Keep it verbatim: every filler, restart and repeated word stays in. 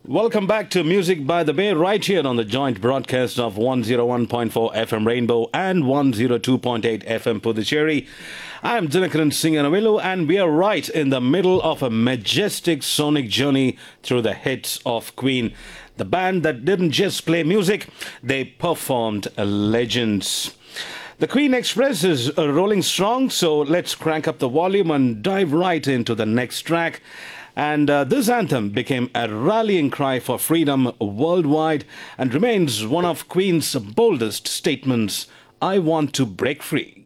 Welcome back to Music by the Bay, right here on the joint broadcast of one oh one point four F M Rainbow and one oh two point eight F M Puducherry. I'm Dinakaran Singanavilu, and we are right in the middle of a majestic sonic journey through the hits of Queen. The band that didn't just play music, they performed legends. The Queen Express is uh, rolling strong, so let's crank up the volume and dive right into the next track. And uh, this anthem became a rallying cry for freedom worldwide and remains one of Queen's boldest statements: I want to break free.